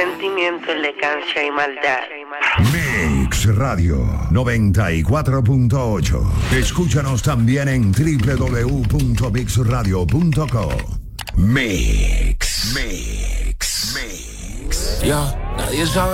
sentimiento, elegancia y maldad. Mix Radio 94.8. Escúchanos también en www.mixradio.co. Mix. Ya, nadie sabe.